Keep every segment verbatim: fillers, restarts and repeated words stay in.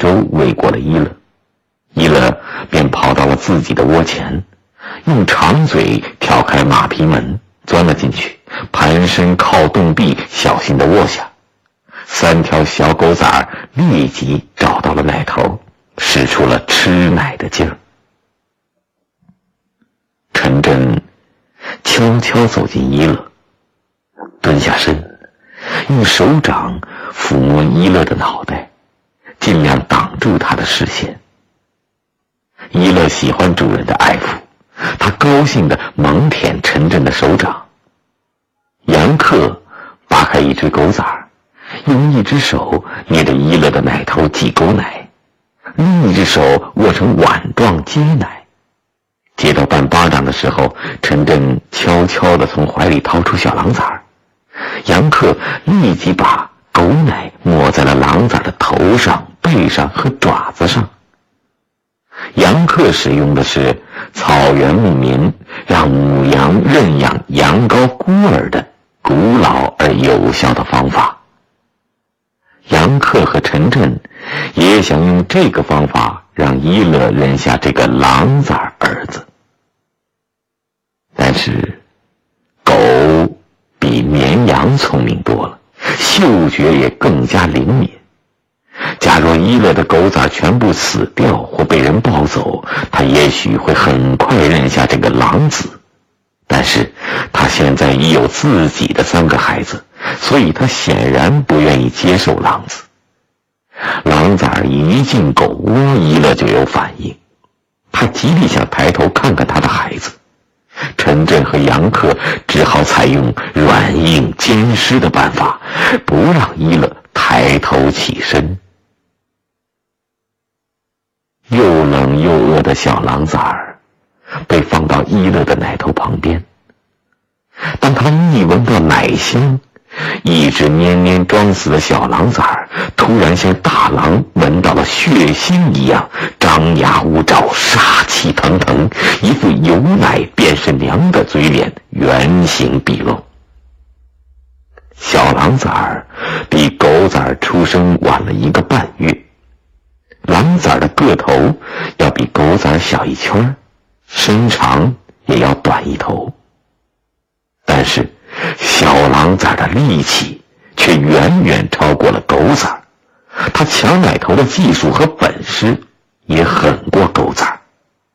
周围过了伊勒。伊勒便跑到了自己的窝前，用长嘴挑开马皮门，钻了进去，盘身靠洞壁，小心地卧下。三条小狗崽儿立即找到了奶头，使出了吃奶的劲儿。陈真悄悄走进伊勒，蹲下身，用手掌抚摸伊勒的脑袋，尽量挡住他的视线。伊勒喜欢主人的爱抚，他高兴地猛舔陈真的手掌。杨克扒开一只狗崽儿，用一只手捏着伊勒的奶头挤狗奶，另一只手握成碗状接奶。接到半巴掌的时候，陈真悄悄地从怀里掏出小狼崽儿，杨克立即把狗奶抹在了狼崽的头上、背上和爪子上。杨克使用的是草原牧民让母羊认养羊羔孤儿的古老而有效的方法。杨克和陈真也想用这个方法让伊勒认下这个狼崽儿子。但是狗比绵羊聪明多了，嗅觉也更加灵敏。假若伊勒的狗崽全部死掉或被人抱走，他也许会很快认下这个狼子。但是他现在已有自己的三个孩子，所以他显然不愿意接受狼子。狼崽一进狗窝，伊勒就有反应，他极力想抬头看看他的孩子。陈真和杨克只好采用软硬兼施的办法，不让伊勒抬头起身。又冷又饿的小狼崽儿被放到伊勒的奶头旁边。当他一闻到奶香，一只蔫蔫装死的小狼崽儿突然像大狼闻到了血腥一样，张牙舞爪，杀气腾腾，一副有奶便是娘的嘴脸原形毕露。小狼崽儿比狗崽儿出生晚了一个半月，狼崽儿的个头要比狗崽儿小一圈，身长也要短一头。但是小狼崽儿的力气却远远超过了狗崽儿，他抢奶头的技术和本事也狠过狗崽儿。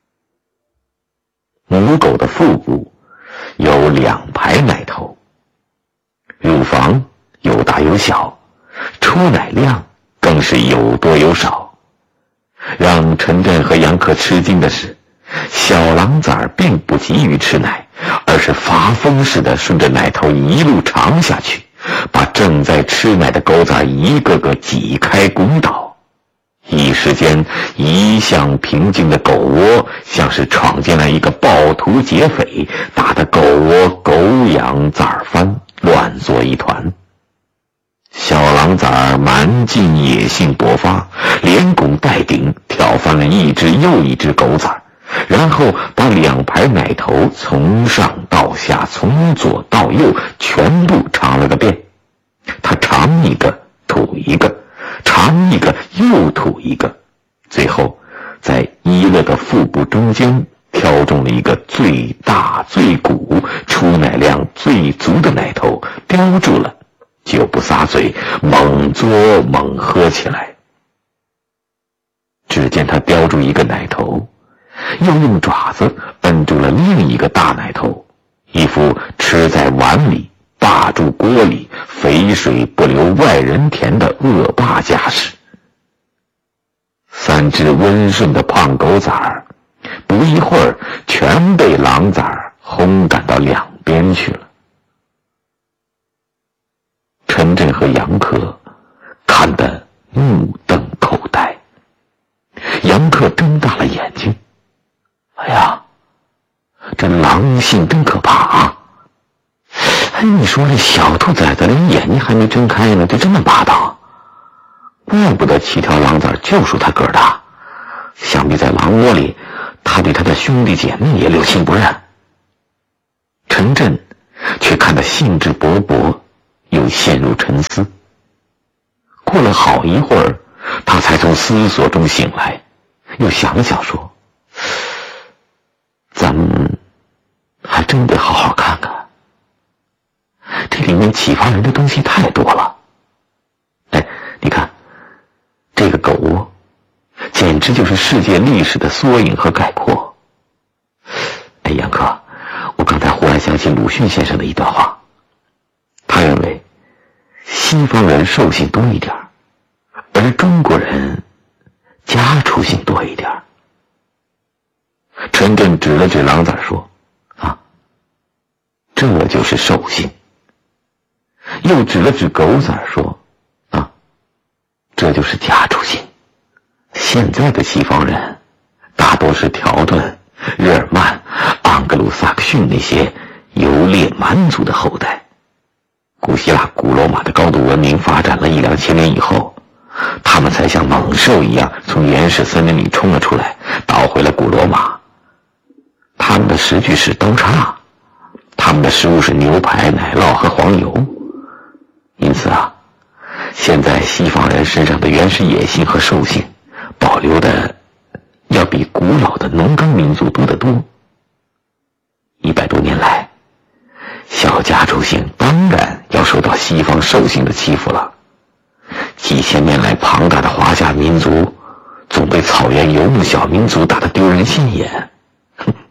母狗的腹部有两排奶头，乳房有大有小，出奶量更是有多有少。让陈真和杨克吃惊的是，小狼崽儿并不急于吃奶，而是发疯似的顺着奶头一路长下去，把正在吃奶的狗崽一个个挤开滚倒。一时间，一向平静的狗窝像是闯进来一个暴徒劫匪，打得狗窝狗仰崽翻，乱作一团。小狼崽儿蛮劲野性勃发，连拱带顶挑翻了一只又一只狗崽，然后把两排奶头从上到下，从左到右全部尝了个遍。他尝一个吐一个，尝一个又吐一个，最后在伊勒的腹部中间挑中了一个最大最鼓、出奶量最足的奶头，叼住了，就不撒嘴，猛嘬猛喝起来。只见他叼住一个奶头，又用爪子摁住了另一个大奶头，一副吃在碗里霸住锅里，肥水不流外人田的恶霸架势。三只温顺的胖狗崽儿不一会儿全被狼崽儿轰赶到两边去了。陈真和杨克看得目瞪口呆，杨克睁大了眼睛，哎呀，这狼性真可怕啊！哎，你说这小兔崽子连眼睛还没睁开呢，就这么霸道，怪不得七条狼崽就属他个儿大，想必在狼窝里他对他的兄弟姐妹也六亲不认。陈震却看得兴致勃勃，又陷入沉思。过了好一会儿， 他才从思索中醒来，又想了想说，咱们还真得好好看看，这里面启发人的东西太多了。哎，你看这个狗窝简直就是世界历史的缩影和概括。哎，杨哥，我刚才忽然想起鲁迅先生的一段话，他认为西方人兽性多一点，而中国人家畜性多一点。陈震指了指狼崽说，啊，这就是兽性。又指了指狗崽说，啊，这就是家畜性。现在的西方人大多是条顿、日耳曼、盎格鲁撒克逊那些游猎蛮族的后代。古希腊、古罗马的高度文明发展了一两千年以后，他们才像猛兽一样从原始森林里冲了出来，倒回了古罗马。他们的食具是刀叉，他们的食物是牛排、奶酪和黄油。因此啊，现在西方人身上的原始野性和兽性保留的要比古老的农耕民族多得多。一百多年来，小家畜性当然要受到西方兽性的欺负了。几千年来，庞大的华夏民族总被草原游牧小民族打得丢人现眼。